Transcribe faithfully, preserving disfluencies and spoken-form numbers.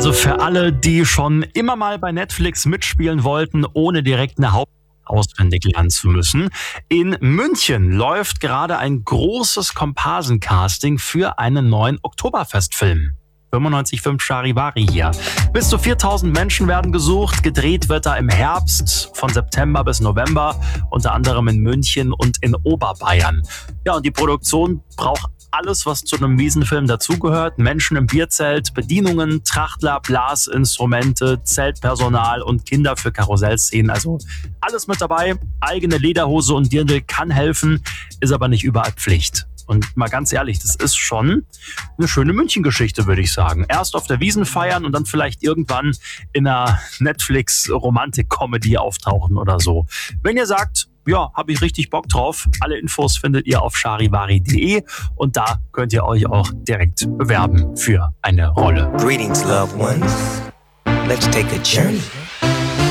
Also für alle, die schon immer mal bei Netflix mitspielen wollten, ohne direkt eine Haupt auswendig lernen zu müssen. In München läuft gerade ein großes Komparsencasting für einen neuen Oktoberfestfilm. fünfundneunzig Komma fünf Charivari hier. Bis zu viertausend Menschen werden gesucht. Gedreht wird da im Herbst von September bis November, unter anderem in München und in Oberbayern. Ja, und die Produktion braucht alles, was zu einem Wiesenfilm dazugehört. Menschen im Bierzelt, Bedienungen, Trachtler, Blasinstrumente, Zeltpersonal und Kinder für Karussellszenen. Also alles mit dabei. Eigene Lederhose und Dirndl kann helfen, ist aber nicht überall Pflicht. Und mal ganz ehrlich, das ist schon eine schöne München-Geschichte, würde ich sagen. Erst auf der Wiesn feiern und dann vielleicht irgendwann in einer Netflix-Romantik-Comedy auftauchen oder so. Wenn ihr sagt, ja, habe ich richtig Bock drauf, alle Infos findet ihr auf charivari punkt de und da könnt ihr euch auch direkt bewerben für eine Rolle. Greetings, loved ones. Let's take a journey.